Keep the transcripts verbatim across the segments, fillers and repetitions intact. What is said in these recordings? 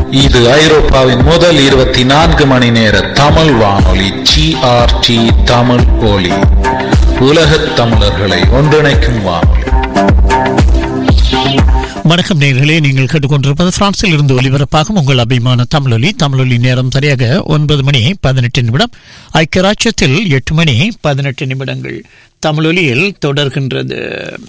இது ஐரோப்பாவின் முதல் இருபத்தி நான்கு மணி நேர தமிழ் வானொலி ஜிஆர்டி தமிழ் ஒலி. உலகத் தமிழர்களை ஒன்றிணைக்கும் வானொலி. வணக்கம் நேயர்களே, நீங்கள் கேட்டுக்கொண்டிருப்பது பிரான்சில் இருந்து ஒலிபரப்பாகும் உங்கள் அபிமான தமிழொலி. தமிழொலி நேரம் சரியாக ஒன்பது மணி பதினெட்டு நிமிடம். ஐக்கிய ராஜ்யத்தில் எட்டு மணி பதினெட்டு நிமிடங்கள். தமிழொலியில் தொடர்கின்றது.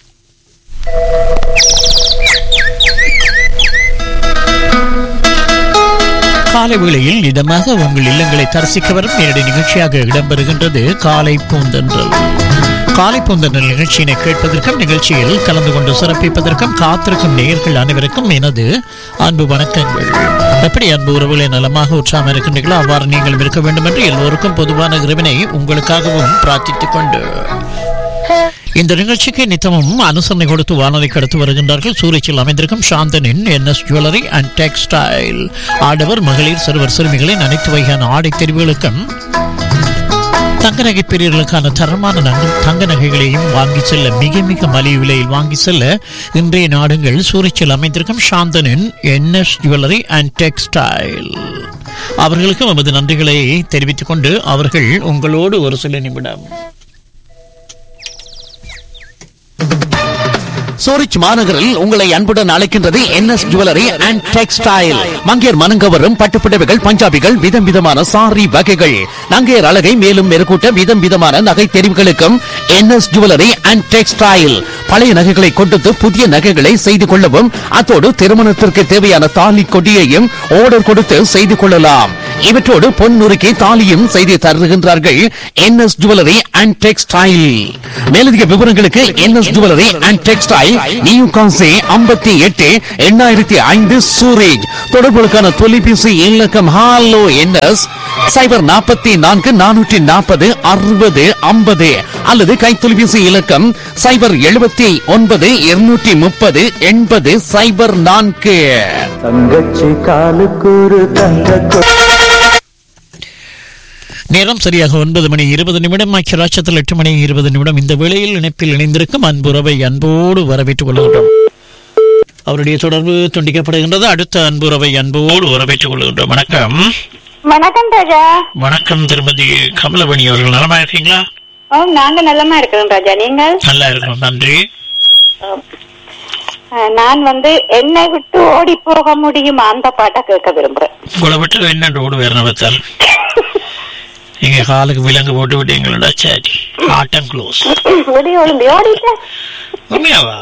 காலை வேளையில் இதமாக உங்கள் இல்லங்களை தரிசிக்க வரும் நேரடி நிகழ்ச்சியாக இடம்பெறுகின்றது காலை பூந்தன்றல். காலை பூந்தன்றல் நிகழ்ச்சியினை கேட்பதற்கும் நிகழ்ச்சியில் கலந்து கொண்டு சிறப்பிப்பதற்கும் காத்திருக்கும் நேயர்கள் அனைவருக்கும் எனது அன்பு வணக்கங்கள். எப்படி அன்பு உறவுகளை நலமாக உற்சாகம் இருக்கின்றீர்களோ அவ்வாறு நீங்களும் இருக்க வேண்டும் என்று எல்லோருக்கும் பொதுவான இறைவனை உங்களுக்காகவும் பிரார்த்தித்துக் கொண்டு இந்த நிகழ்ச்சிக்கு நித்தமும் அனுசரணை கொடுத்து வானொலிக்கு அடுத்து வருகின்றார்கள் சூரிச்சில் அமைந்திருக்கும் சாந்தனின் என்எஸ் ஜுவல்லரி அண்ட் டெக்ஸ்டைல். ஆடவர் மகளிர் சிறுவர் சிறுமிகளின் அனைத்து வகையான ஆடை தெரிவுகளுக்கும் தங்க நகை பிரியர்களுக்கான தரமான தங்க நகைகளையும் வாங்கி செல்ல மிக மிக மலிவு விலையில் வாங்கி செல்ல இன்றைய நாடுகள் சூரிச்சில் அமைந்திருக்கும் சாந்தனின் என்எஸ் ஜுவல்லரி அண்ட் டெக்ஸ்டைல். அவர்களுக்கும் நமது நன்றிகளை தெரிவித்துக் கொண்டு அவர்கள் உங்களோடு ஒரு சில நிமிடம். சூரிச் மாநகரில் உங்களை அன்புடன் அழைக்கின்றது என்எஸ் ஜுவல்லரி அண்ட் டெக்ஸ்டைல். மங்கையர் மனங்கவரும் பட்டுப்புடவைகள், பஞ்சாபிகள், விதம் விதமான சாரி வகைகள், நங்கையர் அழகை மேலும் மெருகூட்ட விதம் விதமான நகை தெரிவுகளுக்கும் என்எஸ் ஜுவல்லரி அண்ட் டெக்ஸ்டைல். பழைய நகைகளை கொடுத்து புதிய நகைகளை செய்து கொள்ளவும், அத்தோடு திருமணத்திற்கு தேவையான தாலி கொடியையும் ஆர்டர் கொடுத்து செய்து கொள்ளலாம். இவற்றோடு பொன்னுருக்கி தாலியும் செய்து தருகின்றார்கள் என்எஸ் ஜுவல்லரி அண்ட் டெக்ஸ்டைல். மேலதிக விவரங்களுக்கு NS jewellery and textile, new கான்சி ஐம்பத்தி எட்டு எண்ணாயிரத்தி ஐந்து சூரேஜ். தொடர்புகளுக்கான தொலைபேசி இலக்கம் ஹாலோ என்எஸ் சைபர் நாற்பத்தி நான்கு நானூற்றி நாற்பது அறுபது ஐம்பது அல்லது கைத்தொலைபேசி இலக்கம் சைபர் எழுபத்தி ஒன்பது இருநூற்றி முப்பது எண்பது சைபர் நான்கு. தங்கச்சி காலுக்கூறு தங்க. நேரம் சரியாக ஒன்பது மணி இருபது நிமிடம். ஐக்கிய ராஜ்யத்தில் எட்டு மணி இருபது நிமிடம். இந்த வேளையில் இணைப்பில் இணைந்திருக்கும் அன்புறவை அன்போடு வரவேற்றுக் கொள்கின்றோம். அவருடைய தொடர்பு துண்டிக்கப்படுகின்றது. அடுத்த அன்புறவை அன்போடு வரவேற்றுக் கொள்கின்றோம். வணக்கம். வணக்கம் ராஜா. வணக்கம் திருமதி கமலவணி அவர்கள். நலமா இருக்கீங்களா? நாங்க நல்லமா இருக்கிறோம் ராஜா. நீங்கள்? நல்லா இருக்கிறோம், நன்றி. நான் வந்து என்னை விட்டு ஓடி போக முடியுமா அந்த பாட்டை கேட்க விரும்புறேன். உங்களை விட்டு என்ன ஓடு வேற வச்சால் எங்க காலுக்கு விலங்கு போட்டு விட்டீங்களா? சரி, ஆட்டம் க்ளோஸ். உண்மையாவா?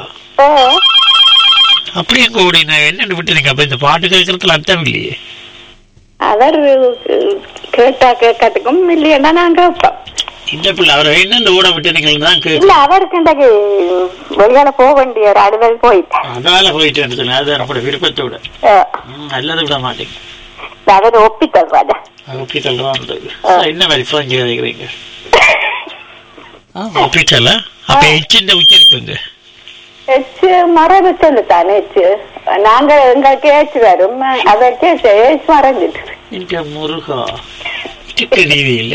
அப்படி எங்க ஓடினா என்ன விட்டுறீங்க? அப்ப இந்த பாட்டு கேட்கறதுல அர்த்தம் இல்லையே. அவர் கேட்டா கேட்கறதுக்கும் இல்லையா நாங்க இந்த பிள்ளை அவர் என்ன ஓட விட்டுறீங்கன்னு தான் இல்ல. அவருக்கு இந்த வெளியால போக வேண்டிய ஒரு அடுதல் போயிட்டு அதனால போயிட்டு அது அப்படி விருப்பத்தோட அல்லது விட மாட்டேங்க. அவர் ஒப்பித்தல் ராஜா. ஒப்பித்தல் தான் வந்தது. என்ன மாதிரி ஃப்ரெஞ்சு கேட்குறீங்க? ஒப்பித்தல அப்ப எச்சின் உச்சரிப்புங்க. எச்சு மரபு சொல்லுத்தானே. எச்சு நாங்க எங்களுக்கு ஏச்சு வரும், அதற்கு ஏச்சு மறைஞ்சிட்டு இந்த முருகா சிக்க நீதி இல்ல.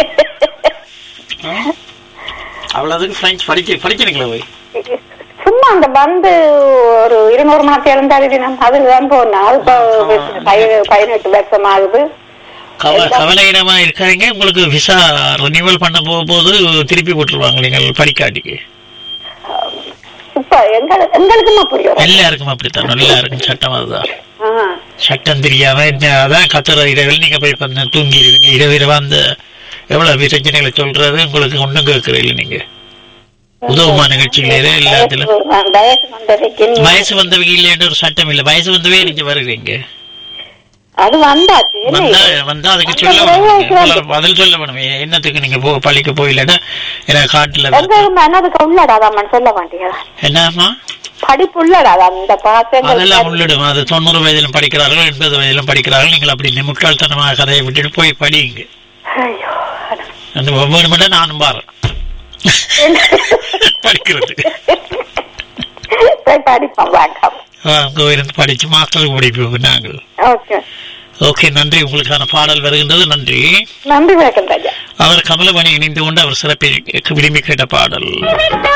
அவ்வளவுக்கு பிரெஞ்சு படிக்க படிக்கிறீங்களா போய்? சும்மா அந்த வந்து ஒரு இருநூறு மாசம் இருந்தாலும் தினம் அதுதான் போனா பதினெட்டு வருஷம் ஆகுது. கவலையிடமா இருக்காங்க. உங்களுக்கு விசா ரினிவல் பண்ண போகும்போது திருப்பி போட்டுருவாங்க நீங்கள் படிக்காட்டிக்கு. எங்களுக்குமா புரியும்? எல்லாருக்கும் அப்படித்தான், எல்லாருக்கும் சட்டம் அதுதான். சட்டம் தெரியாம அதான் கத்துற இரவில் நீங்க போய் தூங்கிடுவீங்க. இரவு இரவா அந்த எவ்வளவு பிரச்சனைகளை சொல்றது உங்களுக்கு ஒண்ணும் கேட்கறீங்க. நீங்க உதவுமா நிகழ்ச்சிகளே எல்லாத்திலும் வயசு வந்தவங்க இல்லைன்னு ஒரு சட்டம் இல்லை. வயசு வந்தவே நீங்க வருவீங்க. அது வந்தாச்சு வந்தா அதுக்கு சொல்ல பதில் சொல்ல வேணும். என்னத்துக்கு நீங்க போ பள்ளிக்கு போயிலன்னா எனக்கு காட்டுல உள்ளடாதான் சொல்ல மாட்டீங்க. என்னமா படிப்பு உள்ளடாதான் அந்த பாசம் அதெல்லாம் உள்ளிடும். அது தொண்ணூறு வயதிலும் படிக்கிறார்கள், எண்பது வயதிலும் படிக்கிறார்கள். நீங்கள் அப்படி முட்டாள்தனமாக கதையை விட்டுட்டு போய் படிங்க. அந்த ஒவ்வொரு மட்டும் நானும் பாரு படிக்கிறதுக்கு படிச்சு மாஸ்டருக்கு படிப்போம் நாங்கள். ஓகே, நன்றி. உங்களுக்கான பாடல் வருகின்றது. நன்றி. நன்றி. அவர் கமலமணி இணைந்து கொண்டு அவர் சிறப்பை விரும்பி கேட்ட பாடல்.